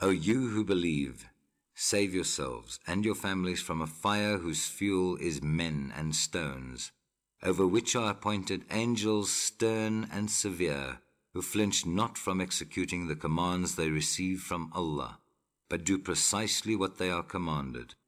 O you who believe, save yourselves and your families from a fire whose fuel is men and stones, over which are appointed angels stern and severe, who flinch not from executing the commands they receive from Allah, but do precisely what they are commanded.